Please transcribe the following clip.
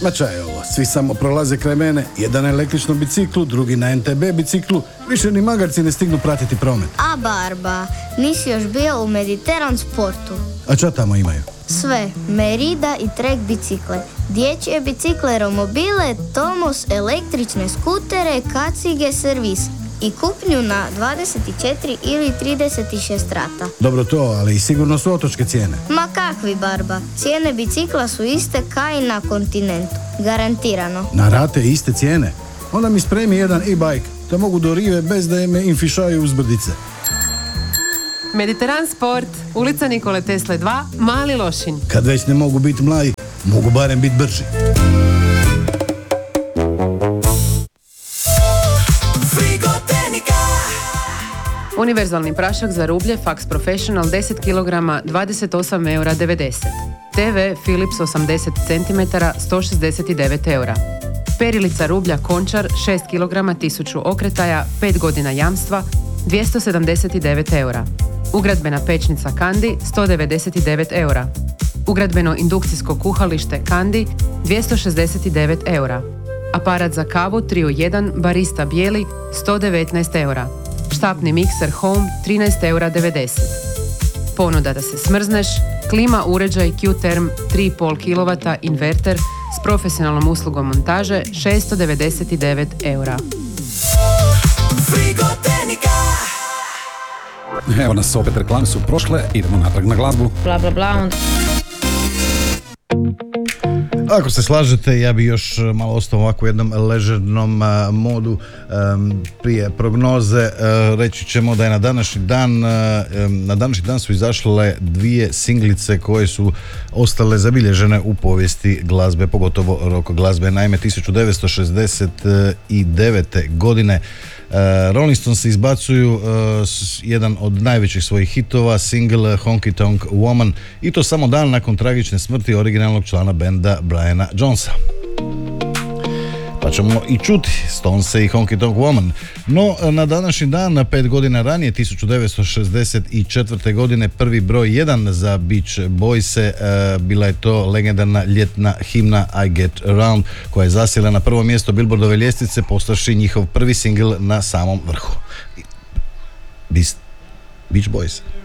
Ma ča je ovo, svi samo prolaze kraj mene, jedan na električnom biciklu, drugi na NTB biciklu, više ni magarci ne stignu pratiti promet. A Barba, nisi još bio u Mediteran sportu? A ča tamo imaju? Sve, Merida i Trek bicikle, dječje bicikle, romobile, Tomos, električne skutere, kacige, servis i kupnju na 24 ili 36 rata. Dobro to, ali sigurno su otočke cijene. Ma kakvi, Barba, cijene bicikla su iste kao i na kontinentu, garantirano. Na rate iste cijene? Onda mi spremi jedan e-bike, da mogu do rive bez da me infišaju uzbrdice. Mediteran Sport, ulica Nikole Tesle 2, Mali Lošinj. Kad već ne mogu biti mladi, mogu barem biti brži. Univerzalni prašak za rublje Fax Professional 10 kg 28,90 €. TV Philips 80 cm 169 €. Perilica rublja Končar 6 kg 1000 okretaja 5 godina jamstva 279 €. Ugradbena pečnica Kandi 199 €. Ugradbeno indukcijsko kuhalište Kandi 269 €. Aparat za kavu 3 u 1 Barista bijeli 119 €. Štapni mikser Home 13,90 €. Ponuda da se smrzneš, klima uređaj Q-Term 3,5 kW inverter s profesionalnom uslugom montaže 699 €. Evo nas opet, reklame su prošle, idemo natrag na glazbu. Bla bla bla. Ako se slažete, ja bi još malo ostao ovako u jednom ležernom modu. Prije prognoze reći ćemo da je na današnji dan su izašle dvije singlice koje su ostale zabilježene u povijesti glazbe, pogotovo rock glazbe. Naime, 1969. godine Rolling Stones izbacuju jedan od najvećih svojih hitova, single Honky Tonk Woman, i to samo dan nakon tragične smrti originalnog člana benda Briana Jonesa. Pa ćemo i čuti Stonese i Honky Tonk Woman. No, na današnji dan, 5 godina ranije, 1964. godine, prvi broj 1 za Beach Boyse bila je to legendarna ljetna himna I Get Around, koja je zasjela na prvo mjesto Billboardove ljestvice, postavši njihov prvi singl na samom vrhu. Beach Boys.